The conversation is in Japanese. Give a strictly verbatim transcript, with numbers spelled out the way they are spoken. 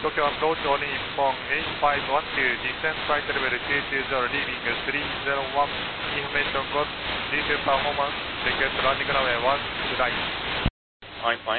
東京アプローチオン日本エイトファイブワンというディセントフライトレベルツーツーゼロリービングスリーゼロワンインフォメーションゴッドディーテルパフォーマンスセキュリティランディングランウェイワンフライト。 I'm fine.